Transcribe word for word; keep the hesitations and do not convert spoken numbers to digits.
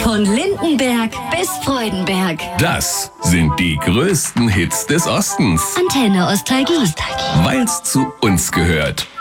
Von Lindenberg bis Freudenberg. Das sind die größten Hits des Ostens. Antenne Ostalgie. Weil's zu uns gehört.